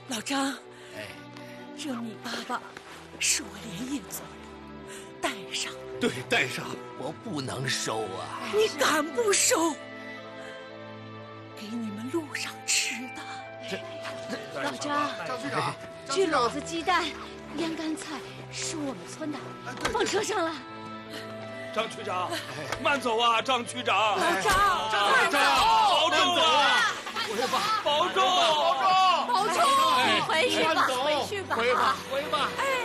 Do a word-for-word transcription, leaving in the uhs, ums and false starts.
老张， 哎， 这米粑粑是我连夜做的，带上。 对，带上。我不能收啊！ 你敢不收？给你们路上吃的。 这老张， 张区长， 这篓子鸡蛋、腌干菜是我们村的，放车上了。 张区长，慢走啊，张区长。 老张， 张长，保重啊！ 回吧， 保重， 保重， 保重，回去吧，回去吧， 回吧，回吧。 哎。